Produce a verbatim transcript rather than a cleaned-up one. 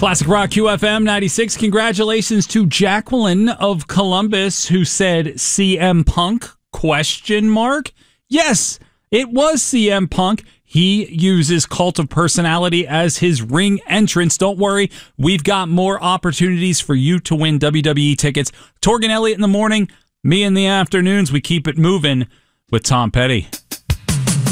Classic Rock Q F M ninety-six. Congratulations to Jacqueline of Columbus, who said C M Punk, question mark. Yes, it was C M Punk. He uses Cult of Personality as his ring entrance. Don't worry, we've got more opportunities for you to win W W E tickets. Torgan Elliott in the morning, me in the afternoons. We keep it moving with Tom Petty.